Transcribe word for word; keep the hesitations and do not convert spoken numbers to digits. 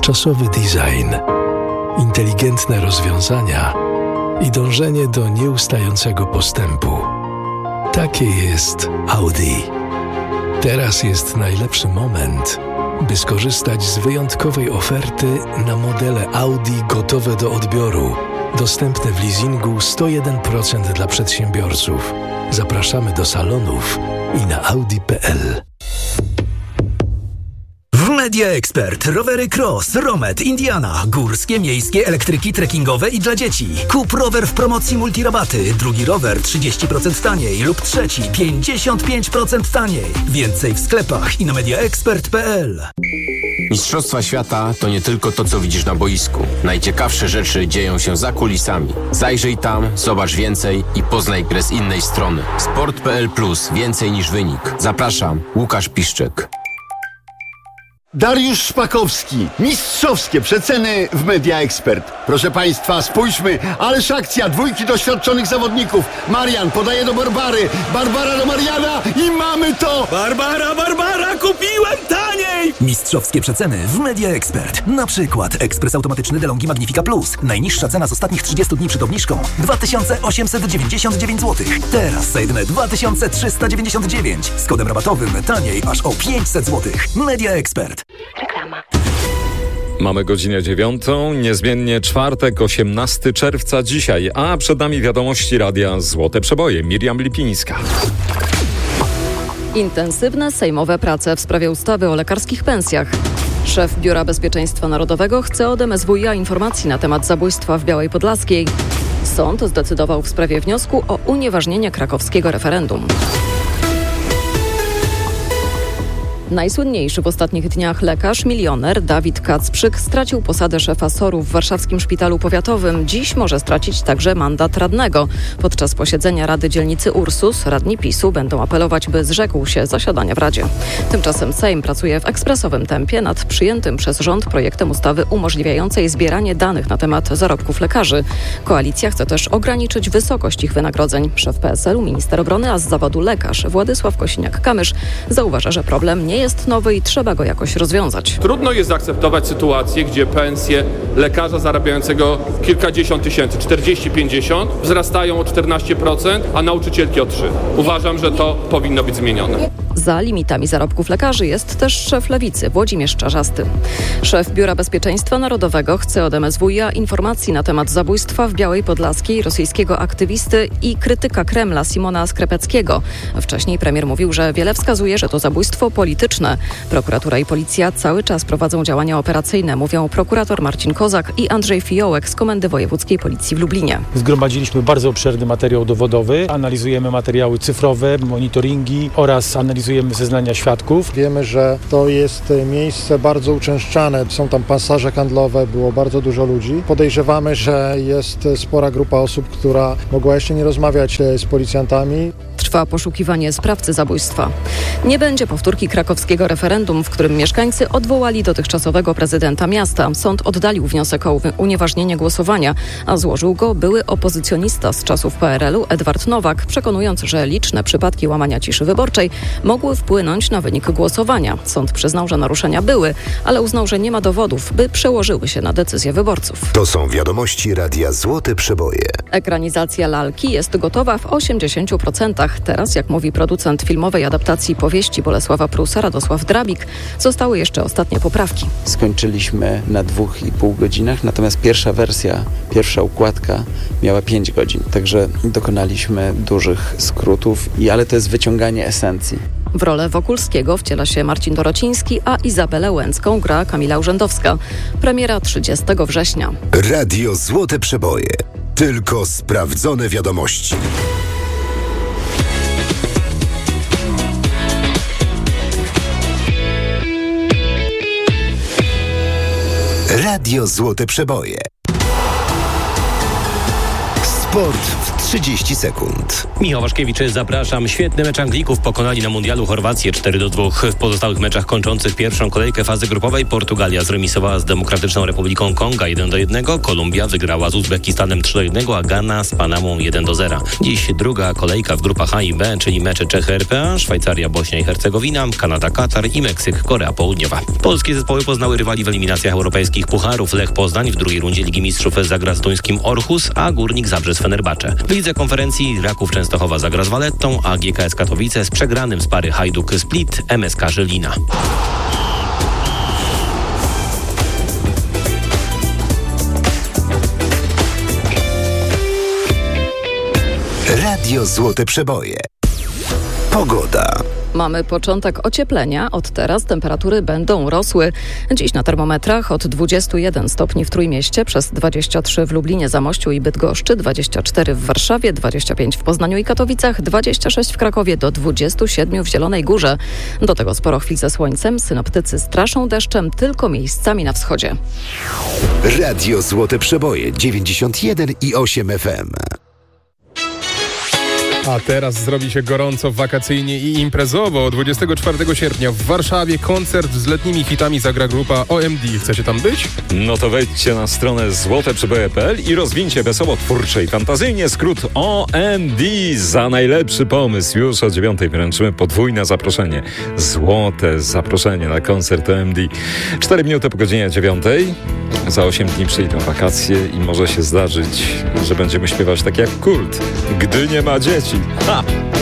czasowy design, inteligentne rozwiązania i dążenie do nieustającego postępu. Takie jest Audi. Teraz jest najlepszy moment, by skorzystać z wyjątkowej oferty na modele Audi gotowe do odbioru. Dostępne w leasingu sto jeden procent dla przedsiębiorców. Zapraszamy do salonów i na audi kropka p l. W Media Expert rowery Cross, Romet, Indiana, górskie, miejskie, elektryki, trekkingowe i dla dzieci. Kup rower w promocji multirabaty, drugi rower trzydzieści procent taniej lub trzeci pięćdziesiąt pięć procent taniej. Więcej w sklepach i na media expert kropka p l. Mistrzostwa świata to nie tylko to, co widzisz na boisku. Najciekawsze rzeczy dzieją się za kulisami. Zajrzyj tam, zobacz więcej i poznaj grę z innej strony. sport kropka p l plus. Więcej niż wynik. Zapraszam, Łukasz Piszczek. Dariusz Szpakowski. Mistrzowskie przeceny w Media Expert. Proszę Państwa, spójrzmy, ależ akcja, dwójki doświadczonych zawodników. Marian podaje do Barbary, Barbara do Mariana i mamy to! Barbara, Barbara, kupiłem taniej! Mistrzowskie przeceny w Media Expert. Na przykład ekspres automatyczny DeLonghi Magnifica Plus. Najniższa cena z ostatnich trzydziestu dni przed obniżką dwa tysiące osiemset dziewięćdziesiąt dziewięć złotych. Teraz za jedyne dwa tysiące trzysta dziewięćdziesiąt dziewięć. Z kodem rabatowym taniej aż o pięćset złotych. Media Expert. Reklama. Mamy godzinę dziewiątą, niezmiennie czwartek, osiemnastego czerwca dzisiaj, a przed nami wiadomości radia Złote Przeboje. Miriam Lipińska. Intensywne sejmowe prace w sprawie ustawy o lekarskich pensjach. Szef Biura Bezpieczeństwa Narodowego chce od M S W i a informacji na temat zabójstwa w Białej Podlaskiej. Sąd zdecydował w sprawie wniosku o unieważnienie krakowskiego referendum. Najsłynniejszy w ostatnich dniach lekarz, milioner Dawid Kacprzyk stracił posadę szefa S O R-u w warszawskim szpitalu powiatowym. Dziś może stracić także mandat radnego. Podczas posiedzenia Rady Dzielnicy Ursus radni PiSu będą apelować, by zrzekł się zasiadania w Radzie. Tymczasem Sejm pracuje w ekspresowym tempie nad przyjętym przez rząd projektem ustawy umożliwiającej zbieranie danych na temat zarobków lekarzy. Koalicja chce też ograniczyć wysokość ich wynagrodzeń. Szef P S L u, minister obrony, a z zawodu lekarz Władysław Kosiniak-Kamysz zauważa, że problem nie jest nowy i trzeba go jakoś rozwiązać. Trudno jest zaakceptować sytuację, gdzie pensje lekarza zarabiającego kilkadziesiąt tysięcy, czterdzieści pięćdziesiąt, wzrastają o czternaście procent, a nauczycielki o trzy procent. Uważam, że to powinno być zmienione. Za limitami zarobków lekarzy jest też szef Lewicy, Włodzimierz Czarzasty. Szef Biura Bezpieczeństwa Narodowego chce od M S W i a informacji na temat zabójstwa w Białej Podlaskiej rosyjskiego aktywisty i krytyka Kremla Simona Skrepeckiego. Wcześniej premier mówił, że wiele wskazuje, że to zabójstwo polityczne. Prokuratura i policja cały czas prowadzą działania operacyjne, mówią prokurator Marcin Kozak i Andrzej Fiołek z Komendy Wojewódzkiej Policji w Lublinie. Zgromadziliśmy bardzo obszerny materiał dowodowy, analizujemy materiały cyfrowe, monitoringi oraz analizujemy zeznania świadków. Wiemy, że to jest miejsce bardzo uczęszczane, są tam pasaże handlowe, było bardzo dużo ludzi. Podejrzewamy, że jest spora grupa osób, która mogła jeszcze nie rozmawiać z policjantami. Trwa poszukiwanie sprawcy zabójstwa. Nie będzie powtórki krakowskiego referendum, w którym mieszkańcy odwołali dotychczasowego prezydenta miasta. Sąd oddalił wniosek o unieważnienie głosowania, a złożył go były opozycjonista z czasów P R L u Edward Nowak, przekonując, że liczne przypadki łamania ciszy wyborczej mogły wpłynąć na wynik głosowania. Sąd przyznał, że naruszenia były, ale uznał, że nie ma dowodów, by przełożyły się na decyzję wyborców. To są wiadomości radia Złote Przeboje. Ekranizacja Lalki jest gotowa w osiemdziesięciu procentach. Teraz, jak mówi producent filmowej adaptacji powieści Bolesława Prusa, Radosław Drabik, zostały jeszcze ostatnie poprawki. Skończyliśmy na dwóch i pół godzinach, natomiast pierwsza wersja, pierwsza układka miała pięć godzin. Także dokonaliśmy dużych skrótów, i ale to jest wyciąganie esencji. W rolę Wokulskiego wciela się Marcin Dorociński, a Izabelę Łęcką gra Kamila Urzędowska. Premiera trzydziestego września. Radio Złote Przeboje. Tylko sprawdzone wiadomości. Radio Złote Przeboje. Sport w trzydzieści sekund. Michał Waszkiewicz, zapraszam. Świetny mecz Anglików. Pokonali na mundialu Chorwację cztery do dwóch. W pozostałych meczach kończących pierwszą kolejkę fazy grupowej Portugalia zremisowała z Demokratyczną Republiką Konga jeden do jednego. Kolumbia wygrała z Uzbekistanem trzy do jednego, a Ghana z Panamą jeden do zera. Dziś druga kolejka w grupach A i B, czyli mecze Czechy R P A, Szwajcaria, Bośnia i Hercegowina, Kanada, Katar i Meksyk, Korea Południowa. Polskie zespoły poznały rywali w eliminacjach europejskich pucharów. Lech Poznań w drugiej rundzie Ligi Mistrzów zagra z duńskim Orhus, a Górnik Zabrze z Fenerbahce. W lidze konferencji Raków Częstochowa zagra z Valettą, a G K S Katowice z przegranym z pary Hajduk Split M S K Żylina. Radio Złote Przeboje. Pogoda. Mamy początek ocieplenia. Od teraz temperatury będą rosły. Dziś na termometrach od dwudziestu jeden stopni w Trójmieście, przez dwadzieścia trzy w Lublinie, Zamościu i Bydgoszczy, dwadzieścia cztery w Warszawie, dwadzieścia pięć w Poznaniu i Katowicach, dwadzieścia sześć w Krakowie, do dwudziestu siedmiu w Zielonej Górze. Do tego sporo chwil ze słońcem. Synoptycy straszą deszczem tylko miejscami na wschodzie. Radio Złote Przeboje dziewięćdziesiąt jeden i osiem F M. A teraz zrobi się gorąco, wakacyjnie i imprezowo. dwudziestego czwartego sierpnia w Warszawie koncert z letnimi hitami zagra grupa O M D. Chcecie tam być? No to wejdźcie na stronę złote przeboje kropka p l i rozwincie wesoło, twórcze i fantazyjnie skrót O M D za najlepszy pomysł. Już o dziewiątej wręczymy podwójne zaproszenie. Złote zaproszenie na koncert O M D. Cztery minuty po godzinie dziewiątej. Za osiem dni przyjdą wakacje i może się zdarzyć, że będziemy śpiewać tak jak Kult. Gdy nie ma dzieci. Ha!